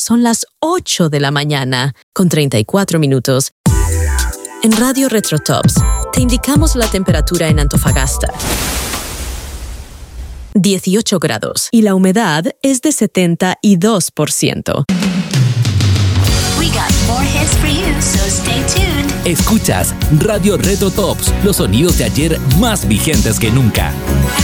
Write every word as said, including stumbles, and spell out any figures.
son las ocho de la mañana, con treinta y cuatro minutos. En Radio Retrotops, te indicamos la temperatura en Antofagasta. dieciocho grados y la humedad es de setenta y dos por ciento. We got more hits for you, so stay tuned. Escuchas Radio Retrotops, los sonidos de ayer más vigentes que nunca.